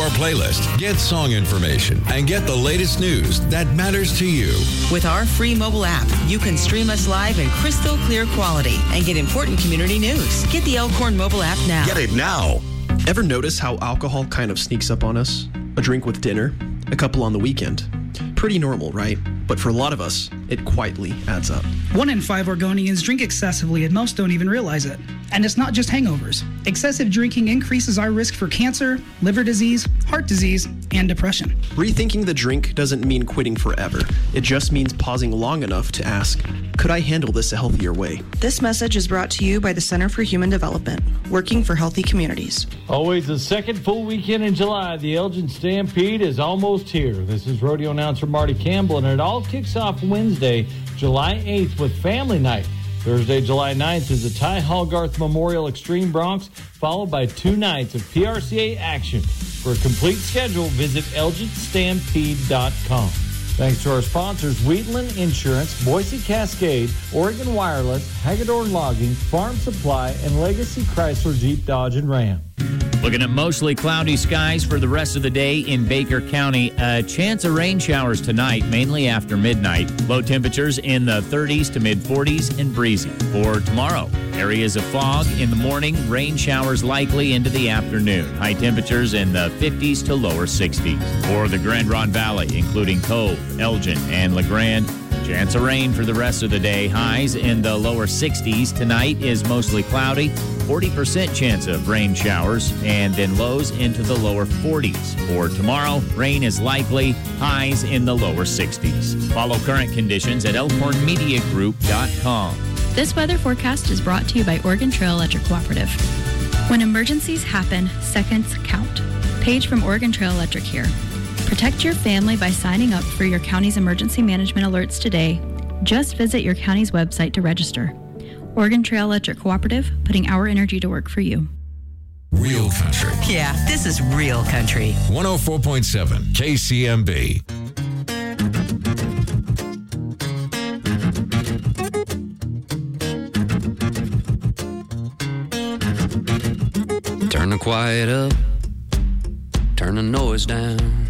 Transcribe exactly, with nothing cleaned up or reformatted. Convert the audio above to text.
our playlist, get song information, and get the latest news that matters to you. With our free mobile app, you can stream us live in crystal clear quality and get important community news. Get the Elkhorn mobile app now. Get it now. Ever notice how alcohol kind of sneaks up on us? A drink with dinner, a couple on the weekend. Pretty normal, right? But for a lot of us, it quietly adds up. One in five Oregonians drink excessively, and most don't even realize it. And it's not just hangovers. Excessive drinking increases our risk for cancer, liver disease, heart disease, and depression. Rethinking the drink doesn't mean quitting forever. It just means pausing long enough to ask, could I handle this a healthier way? This message is brought to you by the Center for Human Development, working for healthy communities. Always the second full weekend in July, the Elgin Stampede is almost here. This is rodeo announcer Marty Campbell, and it all kicks off Wednesday, July eighth with Family Night. Thursday, July ninth is the Ty Hallgarth Memorial Extreme Broncs, followed by two nights of P R C A action. For a complete schedule, visit elgin stampede dot com. Thanks to our sponsors, Wheatland Insurance, Boise Cascade, Oregon Wireless, Hagedorn Logging, Farm Supply, and Legacy Chrysler Jeep Dodge and Ram. Looking at mostly cloudy skies for the rest of the day in Baker County. A chance of rain showers tonight, mainly after midnight. Low temperatures in the thirties to mid-forties and breezy. For tomorrow, areas of fog in the morning, rain showers likely into the afternoon. High temperatures in the fifties to lower sixties. For the Grand Ronde Valley, including Cove, Elgin, and LeGrand, chance of rain for the rest of the day. Highs in the lower sixties. Tonight is mostly cloudy. forty percent chance of rain showers, and then lows into the lower forties. For tomorrow, rain is likely. Highs in the lower sixties. Follow current conditions at elkhorn media group dot com. This weather forecast is brought to you by Oregon Trail Electric Cooperative. When emergencies happen, seconds count. Paige from Oregon Trail Electric here. Protect your family by signing up for your county's emergency management alerts today. Just visit your county's website to register. Oregon Trail Electric Cooperative, putting our energy to work for you. Real country. Yeah, this is real country. one oh four point seven K C M B. Turn the quiet up, turn the noise down.